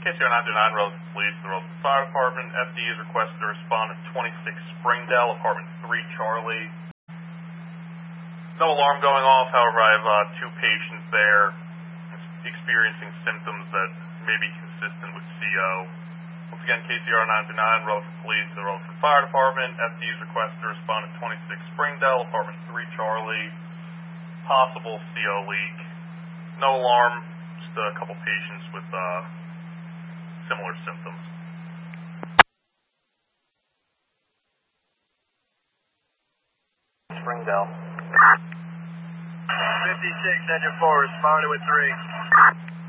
KCR 929, relative to police, the Roseland Fire Department. FD is requested to respond at 26 Springdale, apartment 3 Charlie. No alarm going off, however, I have two patients there experiencing symptoms that may be consistent with CO. Once again, KCR 929, relative to police, the Roseland Fire Department. FD is requested to respond at 26 Springdale, apartment 3 Charlie. Possible CO leak. No alarm, just a couple patients with similar symptoms. Springdale. 56, engine 4, responded with 3.